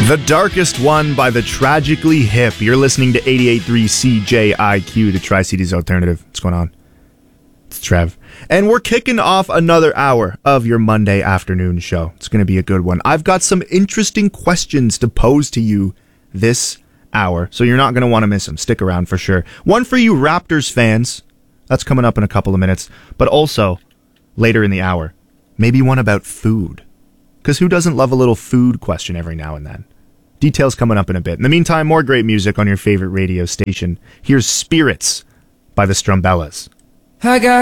The Darkest One by the Tragically Hip. You're listening to 88.3 CJIQ, the Tri-Cities Alternative. What's going on? It's Trev. And we're kicking off another hour of your Monday afternoon show. It's going to be a good one. I've got some interesting questions to pose to you this hour, so you're not going to want to miss them. Stick around for sure. One for you Raptors fans. That's coming up in a couple of minutes. But also, later in the hour, maybe one about food. Because who doesn't love a little food question every now and then? Details coming up in a bit. In the meantime, more great music on your favorite radio station. Here's Spirits by the Strumbellas. I got